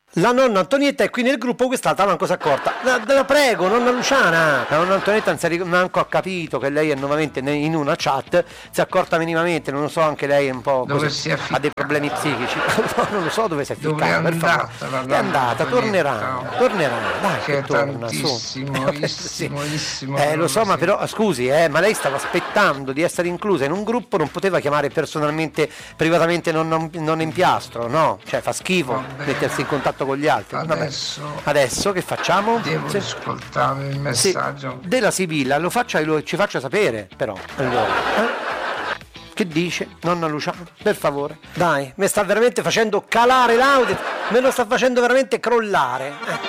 La nonna Antonietta è qui nel gruppo, quest'altra manco si è accorta. La prego, nonna Luciana. La nonna Antonietta manco ha capito che lei è nuovamente in una chat, si è accorta minimamente, non lo so, anche lei è un po' dove così, ha dei problemi psichici. Non lo so dove si è ficcata, per favore. È andata, tornerà, dai che torna su. Lo so, ma però scusi, ma lei stava aspettando di essere inclusa in un gruppo, non poteva chiamare personalmente, privatamente non impiastro, no? Cioè fa schifo mettersi in contatto con gli altri. Adesso che facciamo? Devo ascoltare il messaggio della Sibilla, ci faccia sapere però. Allora, che dice nonna Luciana? Per favore, dai, mi sta veramente facendo calare l'audio, me lo sta facendo veramente crollare.